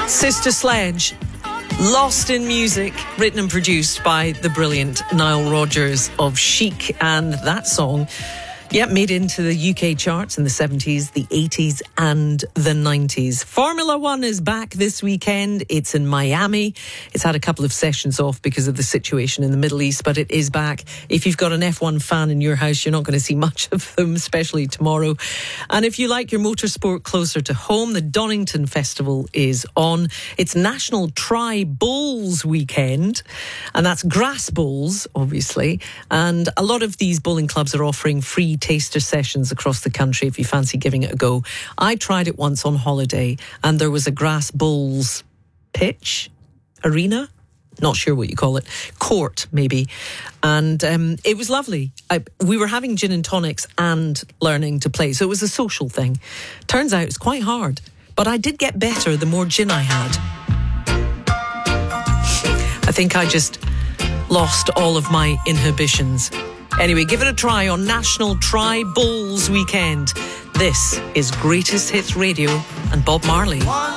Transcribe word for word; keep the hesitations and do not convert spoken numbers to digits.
Sister Sledge, Lost in Music, written and produced by the brilliant Nile Rodgers of Chic. And that song, yeah, made into the U K charts in the seventies, the eighties and the nineties. Formula One is back this weekend. It's in Miami. It's had a couple of sessions off because of the situation in the Middle East, but it is back. If you've got an F one fan in your house, you're not going to see much of them, especially tomorrow. And if you like your motorsport closer to home, the Donington Festival is on. It's National Try Bowls weekend, and that's grass bowls, obviously. And a lot of these bowling clubs are offering free taster sessions across the country if you fancy giving it a go. I tried it once on holiday, and there was a grass bowls pitch, arena, not sure what you call it, court maybe, and um, it was lovely. I, we were having gin and tonics and learning to play, so it was a social thing. Turns out it's quite hard, but I did get better the more gin I had. I think I just lost all of my inhibitions. Anyway, give it a try on National Try Bowls weekend. This is Greatest Hits Radio and Bob Marley.